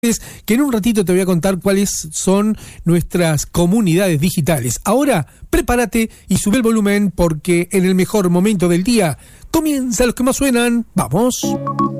que en un ratito te voy a contar cuáles son nuestras comunidades digitales. Ahora, prepárate y sube el volumen porque en el mejor momento del día comienza los que más suenan. ¡Vamos!